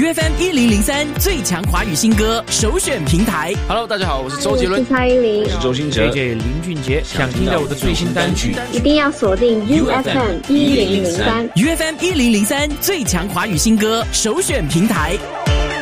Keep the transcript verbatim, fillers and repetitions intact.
U F M 一零零三最强华语新歌首选平台。 Hello， 大家好，我是周杰伦， 我是蔡依林， 我是周兴哲 ，J J 林俊杰。想听到我的最新单曲， 一定要锁定 U F M 一零零三 U F M 一零零三最强华语新歌首选平台。